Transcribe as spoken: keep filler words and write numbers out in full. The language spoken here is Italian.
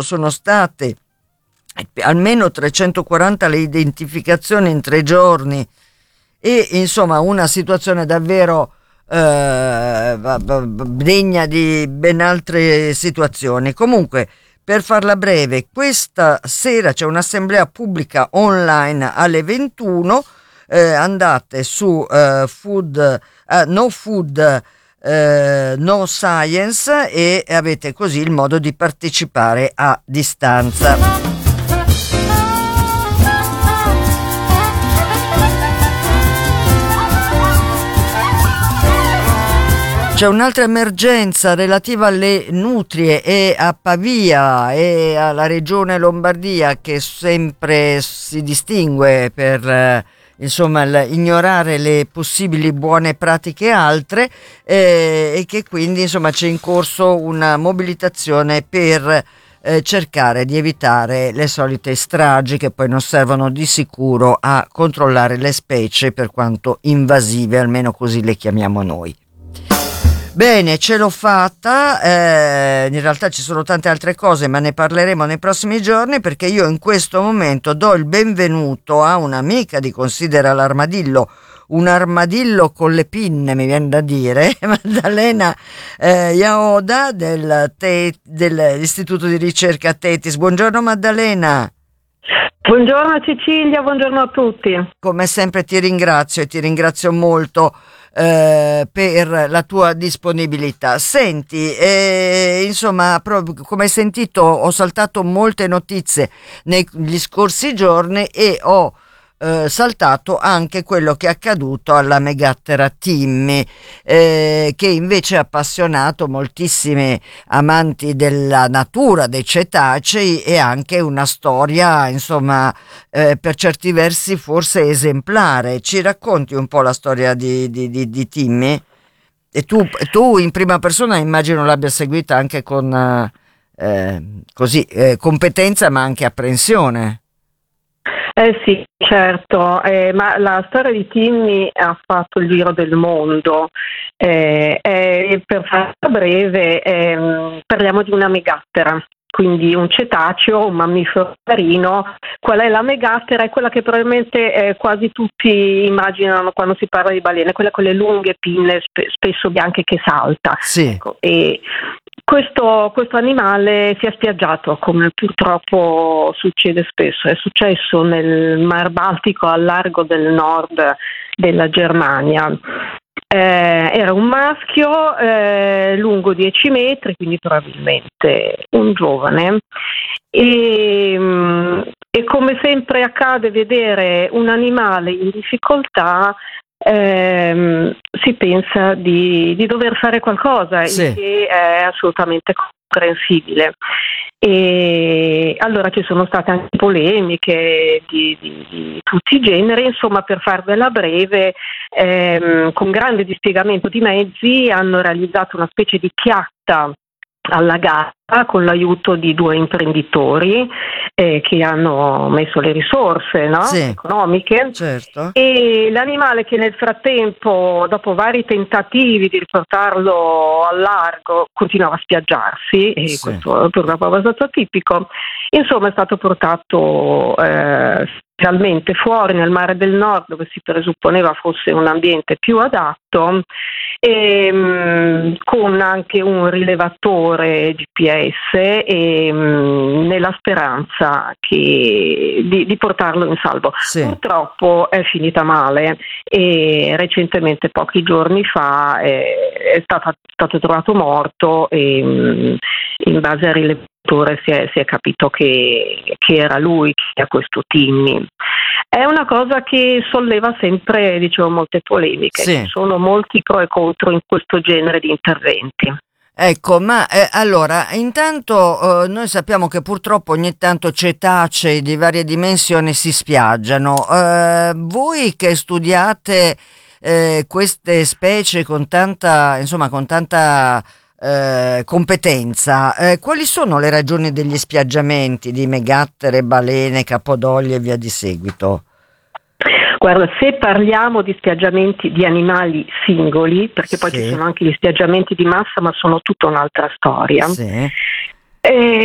sono state almeno trecentoquaranta le identificazioni in tre giorni e insomma una situazione davvero eh, degna di ben altre situazioni. Comunque, per farla breve, questa sera c'è un'assemblea pubblica online alle ventuno, eh, andate su eh, food, eh, no food eh, no science e avete così il modo di partecipare a distanza. C'è un'altra emergenza relativa alle nutrie e a Pavia e alla regione Lombardia, che sempre si distingue per eh, insomma ignorare le possibili buone pratiche altre eh, e che quindi insomma c'è in corso una mobilitazione per eh, cercare di evitare le solite stragi che poi non servono di sicuro a controllare le specie per quanto invasive, almeno così le chiamiamo noi. Bene, ce l'ho fatta, eh, in realtà ci sono tante altre cose ma ne parleremo nei prossimi giorni, perché io in questo momento do il benvenuto a un'amica di Considera l'Armadillo, un armadillo con le pinne mi viene da dire, Maddalena eh, Iaoda del Te- dell'Istituto di Ricerca Tetis. Buongiorno Maddalena. Buongiorno Cecilia, buongiorno a tutti. Come sempre ti ringrazio e ti ringrazio molto eh, per la tua disponibilità. Senti, eh, insomma, proprio come hai sentito, ho saltato molte notizie negli scorsi giorni e ho eh, saltato anche quello che è accaduto alla megattera Timmy, eh, che invece ha appassionato moltissimi amanti della natura, dei cetacei, e anche una storia, insomma, eh, per certi versi forse esemplare. Ci racconti un po' la storia di, di, di, di Timmy? E tu, tu in prima persona immagino l'abbia seguita anche con eh, così eh, competenza ma anche apprensione. Eh sì, certo, eh, ma la storia di Timmy ha fatto il giro del mondo. Eh, eh, per farla breve, eh, parliamo di una megattera, quindi un cetaceo, un mammifero marino. Qual è la megattera? È quella che probabilmente eh, quasi tutti immaginano quando si parla di balene, quella con le lunghe pinne, spe- spesso bianche, che salta. Sì. Ecco, e questo, questo animale si è spiaggiato, come purtroppo succede spesso. È successo nel Mar Baltico, al largo del nord della Germania. Eh, era un maschio eh, lungo dieci metri, quindi probabilmente un giovane, e, e come sempre accade vedere un animale in difficoltà, ehm, si pensa di, di dover fare qualcosa, sì. Il che è assolutamente comprensibile. E allora ci sono state anche polemiche di, di, di tutti i generi. Insomma, per farvela breve, ehm, con grande dispiegamento di mezzi hanno realizzato una specie di chiatta allagata con l'aiuto di due imprenditori eh, che hanno messo le risorse, no? Sì. economiche, Certo. E l'animale, che nel frattempo, dopo vari tentativi di riportarlo al largo, continuava a spiaggiarsi, e Sì. questo purtroppo è abbastanza tipico. Insomma, è stato portato eh, finalmente fuori nel mare del Nord, dove si presupponeva fosse un ambiente più adatto, e, mh, con anche un rilevatore G P S, e, mh, nella speranza che, di, di portarlo in salvo. Sì. Purtroppo è finita male, e recentemente, pochi giorni fa, è, è stato, stato trovato morto, e mh, in base al rilevatore si è, si è capito che, che era lui che ha questo Timmy. È una cosa che solleva sempre, dicevo, molte polemiche. Sì. Ci sono molti pro e contro in questo genere di interventi. Ecco, ma eh, allora, intanto eh, noi sappiamo che purtroppo ogni tanto cetacei di varie dimensioni si spiaggiano. Eh, voi che studiate eh, queste specie con tanta, insomma, con tanta eh, competenza, eh, quali sono le ragioni degli spiaggiamenti di megattere, balene, capodoglie e via di seguito? Guarda, se parliamo di spiaggiamenti di animali singoli, perché poi Sì. ci sono anche gli spiaggiamenti di massa, ma sono tutta un'altra storia. Sì. Eh,